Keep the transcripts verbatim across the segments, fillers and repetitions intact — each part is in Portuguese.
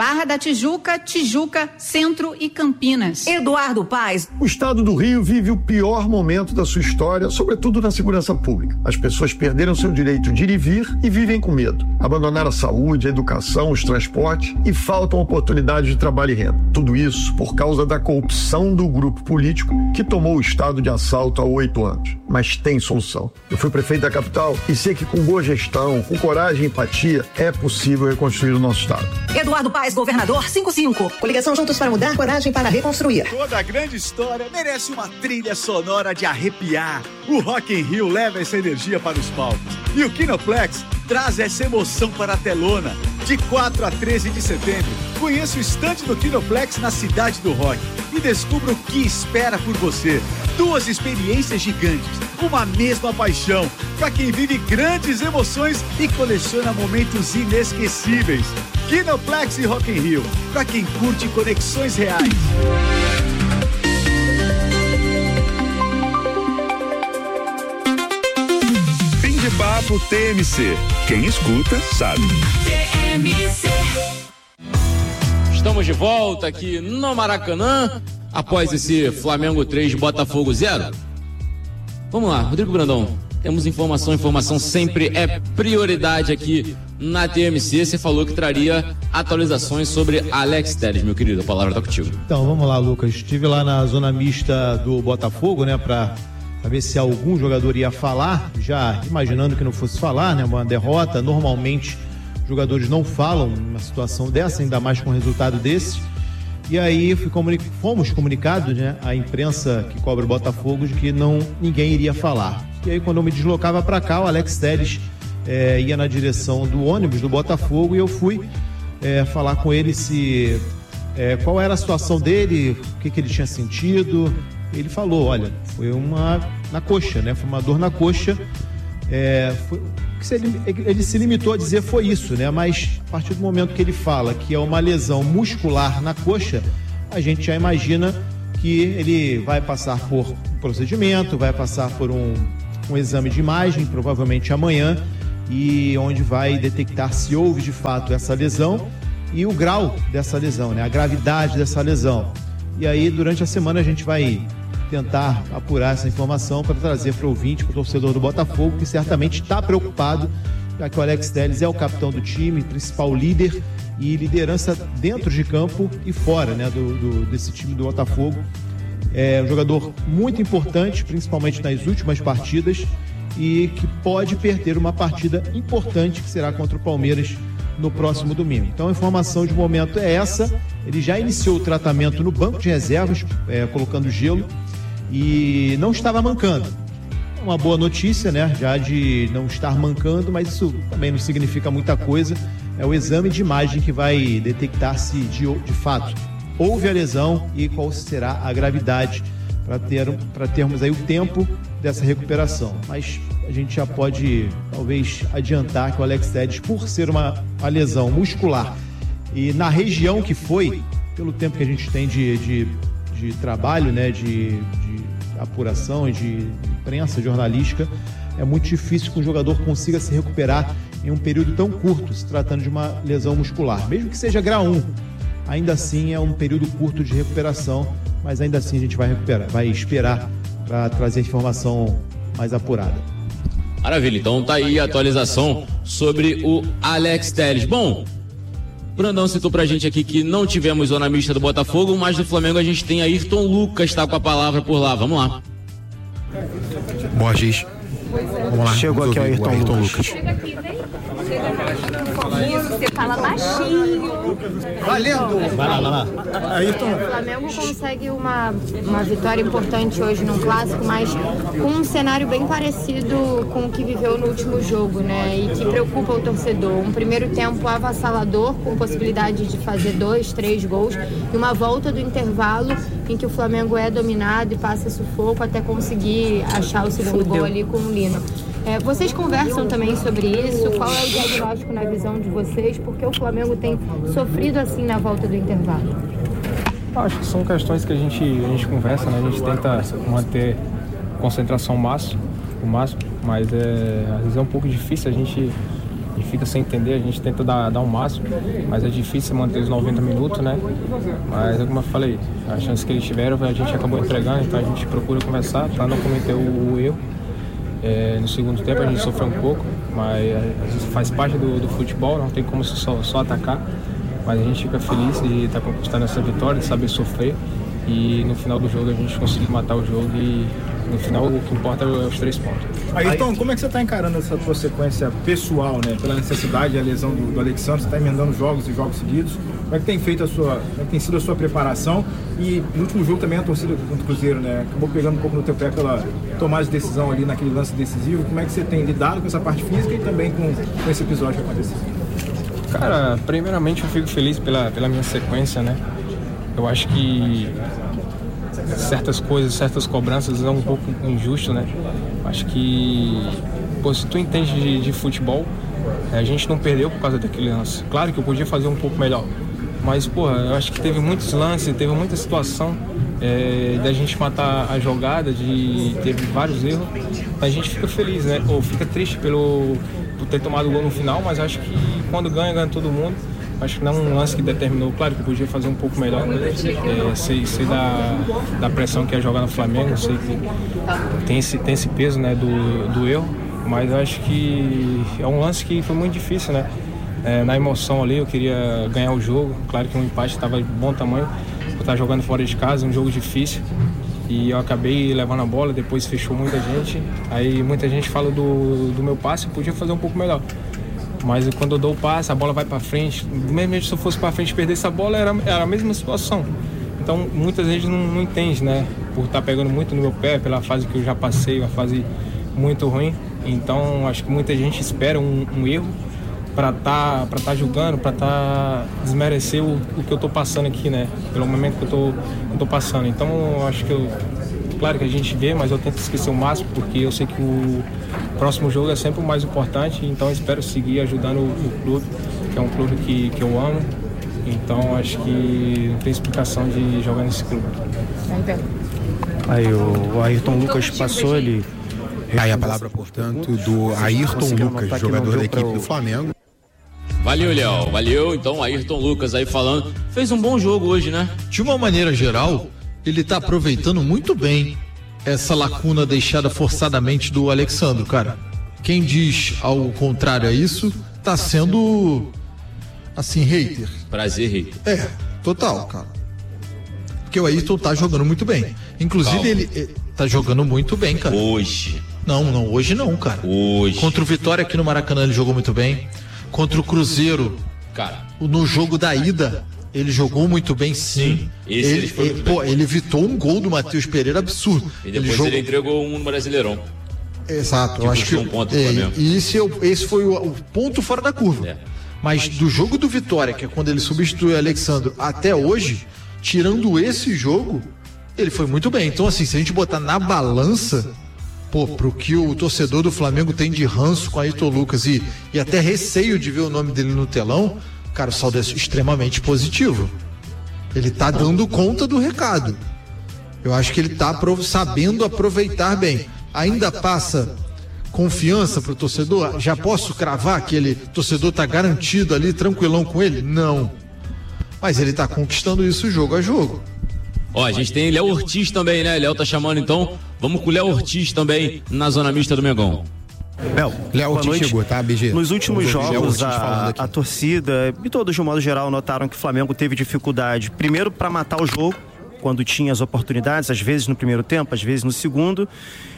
Barra da Tijuca, Tijuca, Centro e Campinas. Eduardo Paes. O estado do Rio vive o pior momento da sua história, sobretudo na segurança pública. As pessoas perderam seu direito de ir e vir e vivem com medo. Abandonaram a saúde, a educação, os transportes e faltam oportunidades de trabalho e renda. Tudo isso por causa da corrupção do grupo político que tomou o estado de assalto há oito anos. Mas tem solução. Eu fui prefeito da capital e sei que com boa gestão, com coragem e empatia, é possível reconstruir o nosso estado. Eduardo Paes, governador cinquenta e cinco. Coligação Juntos para Mudar, coragem para reconstruir. Toda grande história merece uma trilha sonora de arrepiar. O Rock in Rio leva essa energia para os palcos. E o Kinoplex traz essa emoção para a telona. De quatro a treze de setembro, conheça o estande do Kinoplex na Cidade do Rock e descubra o que espera por você. Duas experiências gigantes, uma mesma paixão, para quem vive grandes emoções e coleciona momentos inesquecíveis. Kinoplex e Rock in Rio, para quem curte conexões reais. Fim de papo T M C. Quem escuta, sabe. T M C. Estamos de volta aqui no Maracanã, após esse Flamengo três, Botafogo zero. Vamos lá, Rodrigo Brandão. Temos informação, informação sempre é prioridade aqui na T M C. Você falou que traria atualizações sobre Alex Telles, meu querido. A palavra está contigo. Então, vamos lá, Lucas. Estive lá na zona mista do Botafogo, né, para ver se algum jogador ia falar, já imaginando que não fosse falar, né, uma derrota. Normalmente, jogadores não falam numa situação dessa, ainda mais com um resultado desse. E aí fui comuni- fomos comunicados, né, à imprensa que cobre o Botafogo, de que não, ninguém iria falar. E aí, quando eu me deslocava para cá, o Alex Telles é, ia na direção do ônibus do Botafogo e eu fui é, falar com ele se é, qual era a situação dele, o que, que ele tinha sentido. Ele falou, olha, foi uma na coxa, né? Foi uma dor na coxa. É, foi, ele, ele se limitou a dizer foi isso, né? Mas a partir do momento que ele fala que é uma lesão muscular na coxa, a gente já imagina que ele vai passar por um procedimento, vai passar por um, um exame de imagem, provavelmente amanhã, e onde vai detectar se houve de fato essa lesão e o grau dessa lesão, né? A gravidade dessa lesão. E aí, durante a semana, a gente vai tentar apurar essa informação para trazer para o ouvinte, para o torcedor do Botafogo, que certamente está preocupado, já que o Alex Telles é o capitão do time, principal líder e liderança dentro de campo e fora, né, do, do, desse time do Botafogo. É um jogador muito importante, principalmente nas últimas partidas, e que pode perder uma partida importante, que será contra o Palmeiras no próximo domingo. Então a informação de momento é essa. Ele já iniciou o tratamento no banco de reservas, é, colocando gelo, e não estava mancando. Uma boa notícia, né? Já de não estar mancando, mas isso também não significa muita coisa. É o exame de imagem que vai detectar se de, de fato houve a lesão e qual será a gravidade para ter, para termos aí o tempo dessa recuperação. Mas a gente já pode talvez adiantar que o Alex Telles, por ser uma, uma lesão muscular e na região que foi, pelo tempo que a gente tem de, de, de trabalho, né, de, de apuração e de imprensa jornalística, é muito difícil que um jogador consiga se recuperar em um período tão curto, se tratando de uma lesão muscular. Mesmo que seja grau um, ainda assim é um período curto de recuperação, mas ainda assim a gente vai recuperar, vai esperar para trazer informação mais apurada. Maravilha, então tá aí a atualização sobre o Alex Telles. Bom, o Brandão citou pra gente aqui que não tivemos zona mista do Botafogo, mas do Flamengo a gente tem Ayrton Lucas, tá com a palavra por lá. Vamos lá. Borges. Vamos lá. Chegou aqui o Ayrton, Ayrton Lucas. Lucas. Chega aqui, vem. Chega aqui. Você fala baixinho. Valendo. Vai lá, vai lá. Ayrton. O Flamengo consegue uma, uma vitória importante hoje no clássico, mas com um cenário bem parecido com o que viveu no último jogo, né? E que preocupa o torcedor. Um primeiro tempo avassalador, com possibilidade de fazer dois, três gols, e uma volta do intervalo em que o Flamengo é dominado e passa sufoco até conseguir achar o segundo Fudeu. gol ali com o Lino. É, vocês conversam também sobre isso? Qual é o diagnóstico na visão de vocês? Porque o Flamengo tem sofrido assim na volta do intervalo? Acho que são questões que a gente, a gente conversa, né? A gente tenta manter concentração máximo, o máximo, mas é, às vezes é um pouco difícil a gente A gente fica sem entender, a gente tenta dar, dar o máximo, mas é difícil manter os noventa minutos, né? Mas, como eu falei, a chance que eles tiveram, a gente acabou entregando, então a gente procura conversar para não cometer o, o erro. É, no segundo tempo a gente sofreu um pouco, mas às vezes faz parte do, do futebol, não tem como só, só atacar. Mas a gente fica feliz de estar conquistando essa vitória, de saber sofrer. E no final do jogo a gente conseguiu matar o jogo e no final o que importa é os três pontos. Ayrton, como é que você está encarando essa tua sequência pessoal, né? Pela necessidade e a lesão do, do Alexandre, você está emendando jogos e jogos seguidos. Como é que tem feito a sua, como é que tem sido a sua preparação? E no último jogo também a torcida contra o Cruzeiro, né? Acabou pegando um pouco no teu pé pela tomada de decisão ali naquele lance decisivo. Como é que você tem lidado com essa parte física e também com, com esse episódio que aconteceu? Cara, primeiramente eu fico feliz pela, pela minha sequência, né? Eu acho que certas coisas, certas cobranças é um pouco injusto, né? Acho que, pô, se tu entende de, de futebol, a gente não perdeu por causa daquele lance. Claro que eu podia fazer um pouco melhor, mas, pô, eu acho que teve muitos lances, teve muita situação é, da gente matar a jogada, de teve vários erros. A gente fica feliz, né? Ou fica triste pelo por ter tomado o gol no final, mas acho que quando ganha, ganha todo mundo. Acho que não é um lance que determinou, claro que podia fazer um pouco melhor. É, sei sei da, da pressão que é jogar no Flamengo, sei que tem esse, tem esse peso, né, do, do erro, mas acho que é um lance que foi muito difícil, né? É, na emoção ali eu queria ganhar o jogo, claro que um empate estava de bom tamanho, eu estava jogando fora de casa, um jogo difícil. E eu acabei levando a bola, depois fechou muita gente. Aí muita gente fala do, do meu passe, eu podia fazer um pouco melhor. Mas quando eu dou o passe, a bola vai para frente. Mesmo se eu fosse para frente e perdesse a bola, era, era a mesma situação. Então muitas vezes não, não entende, né? Por estar pegando muito no meu pé, pela fase que eu já passei, uma fase muito ruim. Então acho que muita gente espera um, um erro para estar tá, tá julgando, para tá desmerecer o, o que eu estou passando aqui, né? Pelo momento que eu tô, eu tô passando. Então eu acho que eu, claro que a gente vê, mas eu tento esquecer o máximo, porque eu sei que o próximo jogo é sempre o mais importante, então eu espero seguir ajudando o, o clube, que é um clube que, que eu amo. Então acho que não tem explicação de jogar nesse clube. Aí o Ayrton Lucas passou, ele... Aí a palavra, portanto, do Ayrton Lucas, jogador da equipe do Flamengo. Valeu, Léo. Valeu. Então, Ayrton Lucas aí falando. Fez um bom jogo hoje, né? De uma maneira geral, ele tá aproveitando muito bem essa lacuna deixada forçadamente do Alexandre, cara. Quem diz ao contrário a isso, tá sendo, assim, hater. Prazer, hater. É, total, cara. Porque o Ayrton tá jogando muito bem. Inclusive, Calma. ele, ele tá jogando muito bem, cara. Hoje. Não, não, hoje não, cara. Hoje. Contra o Vitória aqui no Maracanã ele jogou muito bem. Contra o Cruzeiro, cara, no jogo da ida, ele jogou muito bem, sim. sim. Esse ele, ele, foi ele, pô, ele evitou um gol do Matheus Pereira absurdo. E depois ele, jogou... ele entregou um no Brasileirão. Exato, eu acho que um ponto é, e esse, é o, esse foi o, o ponto fora da curva. É. Mas do jogo do Vitória, que é quando ele substituiu o Alexandre, até hoje, tirando esse jogo, ele foi muito bem. Então, assim, se a gente botar na balança, pô, pro que o torcedor do Flamengo tem de ranço com Ayrton Lucas e, e até receio de ver o nome dele no telão, cara, o saldo é extremamente positivo. Ele tá dando conta do recado. Eu acho que ele tá sabendo aproveitar bem. Ainda passa confiança pro torcedor? Já posso cravar que ele, torcedor tá garantido ali, tranquilão com ele? Não. Mas ele tá conquistando isso jogo a jogo. Ó, a gente tem Léo Ortiz também, né? Léo tá chamando, então vamos com o Léo Ortiz também na zona mista do Mengão. Léo, Léo Ortiz chegou, tá, B G? Nos últimos jogos, a, a torcida e todos de um modo geral notaram que o Flamengo teve dificuldade, primeiro para matar o jogo, quando tinha as oportunidades, às vezes no primeiro tempo, às vezes no segundo,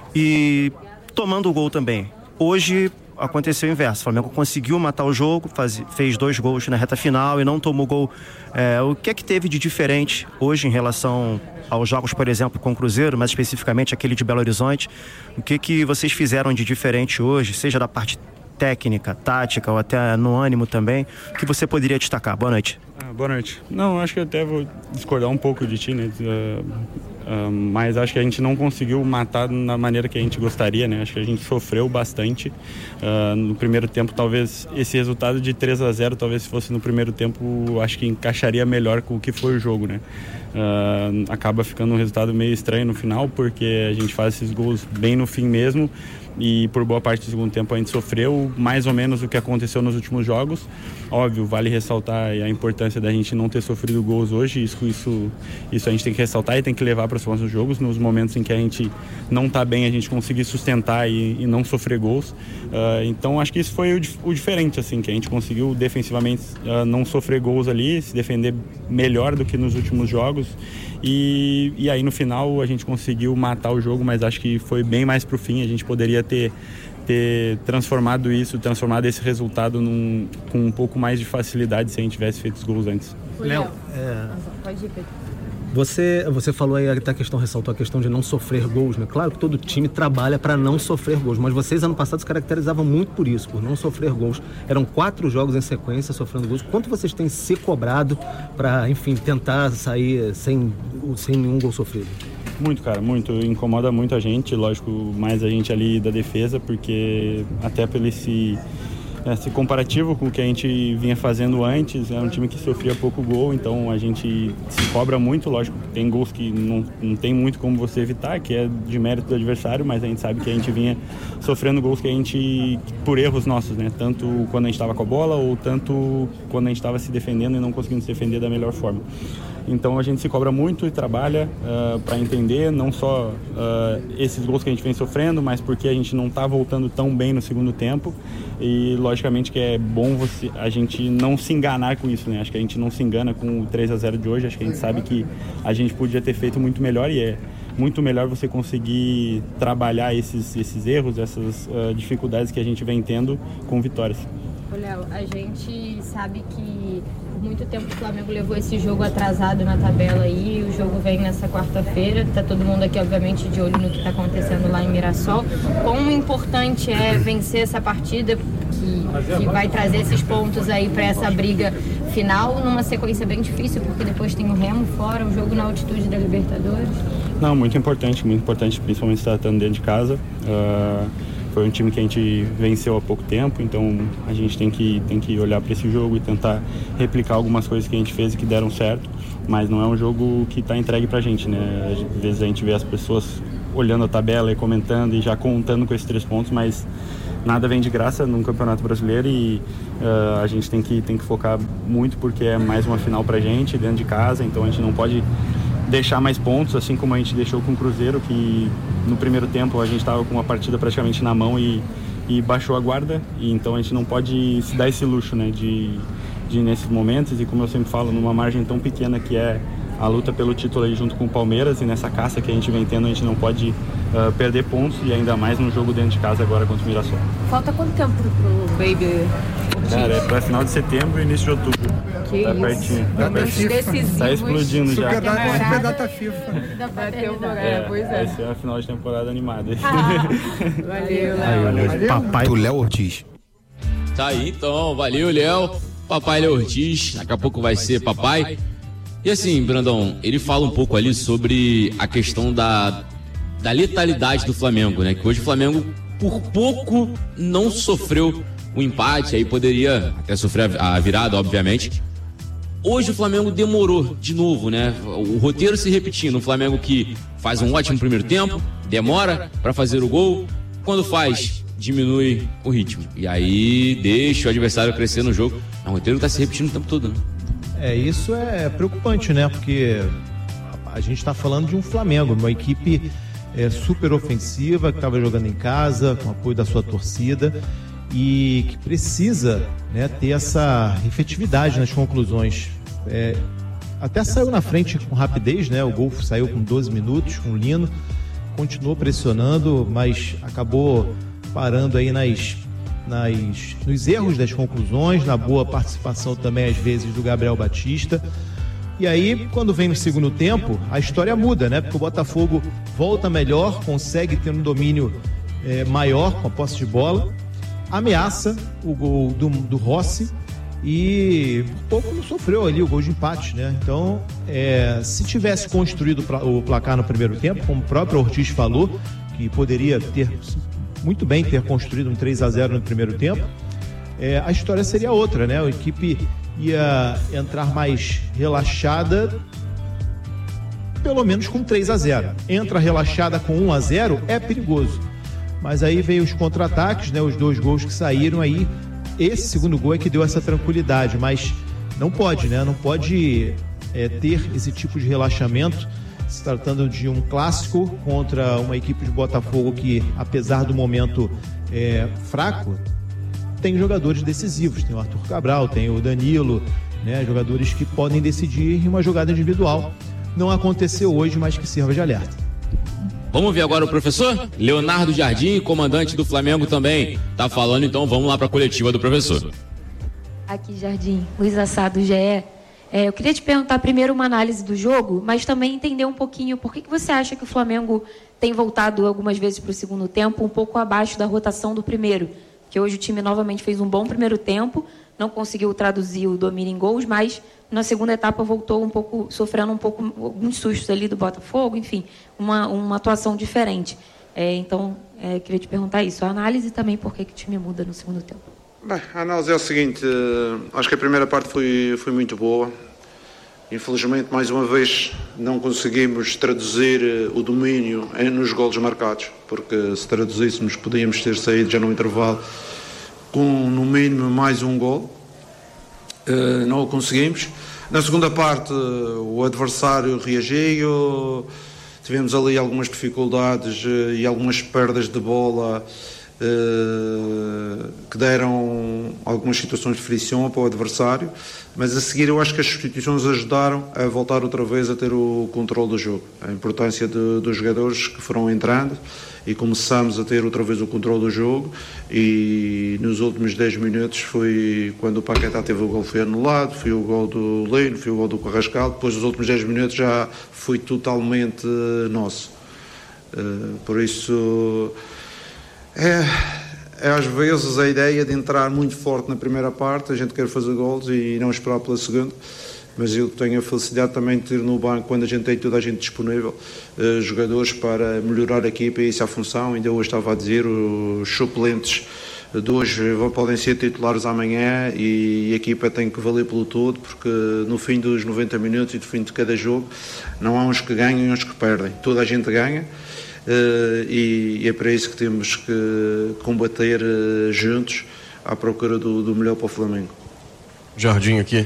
e tomando o gol também. Hoje aconteceu o inverso, o Flamengo conseguiu matar o jogo, faz, fez dois gols na reta final e não tomou gol. É, o que é que teve de diferente hoje em relação aos jogos, por exemplo, com o Cruzeiro, mais especificamente aquele de Belo Horizonte? O que que vocês fizeram de diferente hoje, seja da parte técnica, tática ou até no ânimo também, que você poderia destacar? Boa noite. Ah, boa noite. Não, acho que eu até vou discordar um pouco de ti, né? Uh, uh, mas acho que a gente não conseguiu matar da maneira que a gente gostaria, né? Acho que a gente sofreu bastante uh, no primeiro tempo. Talvez esse resultado de três a zero, talvez se fosse no primeiro tempo, acho que encaixaria melhor com o que foi o jogo, né? Uh, acaba ficando um resultado meio estranho no final, porque a gente faz esses gols bem no fim mesmo. e por boa parte do segundo tempo a gente sofreu mais ou menos o que aconteceu nos últimos jogos. Óbvio, vale ressaltar a importância da gente não ter sofrido gols hoje, isso, isso, isso a gente tem que ressaltar e tem que levar para os próximos jogos, nos momentos em que a gente não está bem, a gente conseguir sustentar e, e não sofrer gols. Uh, então acho que isso foi o, o diferente, assim, que a gente conseguiu defensivamente uh, não sofrer gols ali, se defender melhor do que nos últimos jogos. E, e aí no final a gente conseguiu matar o jogo, mas acho que foi bem mais pro fim. A gente poderia ter, ter transformado isso, transformado esse resultado num, com um pouco mais de facilidade se a gente tivesse feito os gols antes. Léo, é... pode ir, Pedro. Você, você falou aí, até a questão, ressaltou a questão de não sofrer gols, né? Claro que todo time trabalha para não sofrer gols, mas vocês ano passado se caracterizavam muito por isso, por não sofrer gols. Eram quatro jogos em sequência sofrendo gols. Quanto vocês têm se cobrado para, enfim, tentar sair sem, sem nenhum gol sofrido? Muito, cara, muito. Incomoda muito a gente, lógico, mais a gente ali da defesa, porque até pelo esse... esse comparativo com o que a gente vinha fazendo antes, é um time que sofria pouco gol, então a gente se cobra muito, lógico, tem gols que não, não tem muito como você evitar, que é de mérito do adversário, mas a gente sabe que a gente vinha sofrendo gols que a gente, por erros nossos, né, tanto quando a gente estava com a bola ou tanto quando a gente estava se defendendo e não conseguindo se defender da melhor forma. Então a gente se cobra muito e trabalha uh, para entender não só uh, esses gols que a gente vem sofrendo, mas porque a gente não está voltando tão bem no segundo tempo. E logicamente que é bom você, a gente não se enganar com isso, né? Acho que a gente não se engana com o três a zero de hoje, acho que a gente sabe que a gente podia ter feito muito melhor e é muito melhor você conseguir trabalhar esses, esses erros, essas uh, dificuldades que a gente vem tendo com vitórias. Ô Léo, a gente sabe que por muito tempo o Flamengo levou esse jogo atrasado na tabela aí, o jogo vem nessa quarta-feira, tá todo mundo aqui obviamente de olho no que tá acontecendo lá em Mirassol. Quão importante é vencer essa partida que, que vai trazer esses pontos aí para essa briga final, numa sequência bem difícil, porque depois tem o Remo fora, o jogo na altitude da Libertadores? Não, muito importante, muito importante, principalmente estar estando dentro de casa. Uh... Foi um time que a gente venceu há pouco tempo, então a gente tem que, tem que olhar para esse jogo e tentar replicar algumas coisas que a gente fez e que deram certo, mas não é um jogo que está entregue para a gente, né? Às vezes a gente vê as pessoas olhando a tabela e comentando e já contando com esses três pontos, mas nada vem de graça no Campeonato Brasileiro e uh, a gente tem que, tem que focar muito porque é mais uma final para a gente dentro de casa, então a gente não pode deixar mais pontos, assim como a gente deixou com o Cruzeiro, que no primeiro tempo a gente estava com uma partida praticamente na mão e, e baixou a guarda, e então a gente não pode se dar esse luxo, né, de, de nesses momentos, e como eu sempre falo, numa margem tão pequena que é a luta pelo título aí junto com o Palmeiras, e nessa caça que a gente vem tendo, a gente não pode uh, perder pontos, e ainda mais num jogo dentro de casa agora contra o Mirassol. Falta quanto tempo pro Baby? Cara, é para final de setembro e início de outubro. Que tá isso. pertinho. Tá, pertinho. Tá explodindo já. Super data, data FIFA. Da paternidade. É, pois é. Vai ser a final de temporada animada. Ah, valeu, Léo. Valeu. Valeu. Papai do Léo Ortiz. Tá aí então, valeu, Léo. Papai Léo Ortiz, daqui a pouco vai ser papai. E assim, Brandão, ele fala um pouco ali sobre a questão da, da letalidade do Flamengo, né? Que hoje o Flamengo, por pouco, não sofreu o empate, aí poderia até sofrer a virada, obviamente. Hoje o Flamengo demorou de novo, né? O roteiro se repetindo, um Flamengo que faz um ótimo primeiro tempo, demora para fazer o gol, quando faz, diminui o ritmo. E aí deixa o adversário crescer no jogo. O roteiro tá se repetindo o tempo todo, né? É, isso é preocupante, né? Porque a gente tá falando de um Flamengo, uma equipe é, super ofensiva, que estava jogando em casa, com apoio da sua torcida, e que precisa, né, ter essa efetividade nas conclusões. É, até saiu na frente com rapidez, né? O gol saiu com doze minutos, com o Lino, continuou pressionando, mas acabou parando aí nas, nas, nos erros das conclusões, na boa participação também às vezes do Gabriel Batista. E aí, quando vem no segundo tempo, a história muda, né? Porque o Botafogo volta melhor, consegue ter um domínio é, maior com a posse de bola, ameaça o gol do, do Rossi e por pouco não sofreu ali o gol de empate, né? Então, é, se tivesse construído o placar no primeiro tempo, como o próprio Ortiz falou, que poderia ter muito bem ter construído um três a zero no primeiro tempo, é, a história seria outra, né? A equipe ia entrar mais relaxada, pelo menos com três a zero. Entra relaxada com um a zero, é perigoso. Mas aí veio os contra-ataques, né? Os dois gols que saíram aí. Esse segundo gol é que deu essa tranquilidade, mas não pode, né? Não pode é, ter esse tipo de relaxamento, se tratando de um clássico contra uma equipe de Botafogo que, apesar do momento é, fraco, tem jogadores decisivos. Tem o Arthur Cabral, tem o Danilo, né? Jogadores que podem decidir em uma jogada individual. Não aconteceu hoje, mas que sirva de alerta. Vamos ver agora o professor Leonardo Jardim, comandante do Flamengo também, tá falando, então vamos lá para a coletiva do professor. Aqui, Jardim, Luiz Assado, G E. É, eu queria te perguntar primeiro uma análise do jogo, mas também entender um pouquinho por que, que você acha que o Flamengo tem voltado algumas vezes para o segundo tempo um pouco abaixo da rotação do primeiro, que hoje o time novamente fez um bom primeiro tempo, não conseguiu traduzir o domínio em gols, mas na segunda etapa voltou um pouco, sofrendo um pouco, alguns sustos ali do Botafogo, enfim, uma, uma atuação diferente. É, então, é, queria te perguntar isso, a análise também por que, que o time muda no segundo tempo. Bem, a análise é o seguinte, acho que a primeira parte foi, foi muito boa. Infelizmente, mais uma vez, não conseguimos traduzir o domínio nos golos marcados, porque se traduzíssemos podíamos ter saído já no intervalo com no mínimo mais um gol. Não o conseguimos. Na segunda parte, o adversário reagiu, tivemos ali algumas dificuldades e algumas perdas de bola que deram algumas situações de frição para o adversário, mas a seguir eu acho que as substituições ajudaram a voltar outra vez a ter o controle do jogo, a importância de, dos jogadores que foram entrando e começamos a ter outra vez o controle do jogo, e nos últimos dez minutos foi quando o Paquetá teve o gol, foi anulado, foi o gol do Lino, foi o gol do Carrascal, depois dos últimos dez minutos já foi totalmente nosso, por isso É, é às vezes a ideia de entrar muito forte na primeira parte, a gente quer fazer gols e não esperar pela segunda, mas eu tenho a felicidade também de ter no banco, quando a gente tem toda a gente disponível, eh, jogadores para melhorar a equipa, e isso é a função. Ainda hoje estava a dizer, os suplentes de hoje podem ser titulares amanhã, e a equipa tem que valer pelo todo, porque no fim dos noventa minutos e no fim de cada jogo não há uns que ganham e uns que perdem, toda a gente ganha. Uh, e, e é para isso que temos que combater uh, juntos à procura do, do melhor para o Flamengo. Jardim aqui.